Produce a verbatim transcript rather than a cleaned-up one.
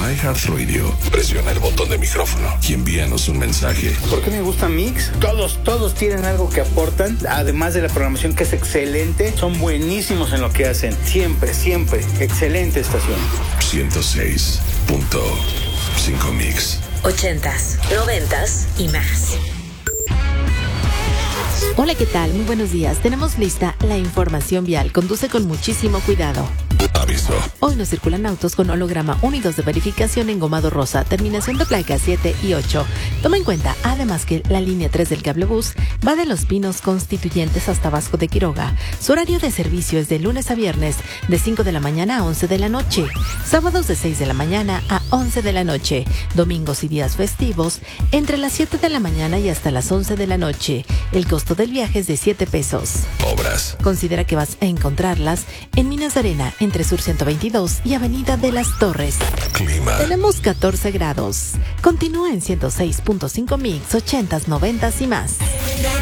iHeartRadio, presiona el botón de micrófono y envíanos un mensaje. ¿Por qué me gusta Mix? Todos, todos tienen algo que aportan, además de la programación que es excelente, son buenísimos en lo que hacen. Siempre, siempre, excelente estación. ciento seis punto cinco Mix. Ochentas, noventas y más. Hola, ¿qué tal? Muy buenos días. Tenemos lista la información vial. Conduce con muchísimo cuidado. Aviso. Hoy no circulan autos con holograma uno y dos de verificación en gomado rosa, terminación de placas siete y ocho. Toma en cuenta, además, que la línea tres del cablebús va de Los Pinos Constituyentes hasta Vasco de Quiroga. Su horario de servicio es de lunes a viernes, de cinco de la mañana a once de la noche. Sábados de seis de la mañana a once de la noche. Domingos y días festivos, entre las siete de la mañana y hasta las once de la noche. El costo del viaje es de siete pesos. Obras. Considera que vas a encontrarlas en Minas de Arena, entre Sur ciento veintidós y Avenida de las Torres. Clima. Tenemos catorce grados. Continúa en ciento seis punto cinco Mix, ochentas, noventas y más.